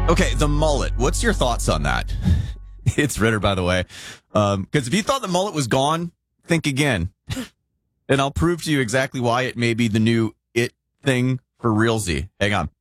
Okay, the mullet. What's your thoughts on that? It's Ritter, by the way. Because if you thought the mullet was gone, think again. And I'll prove to you exactly why it may be the new it thing for realsy. Hang on.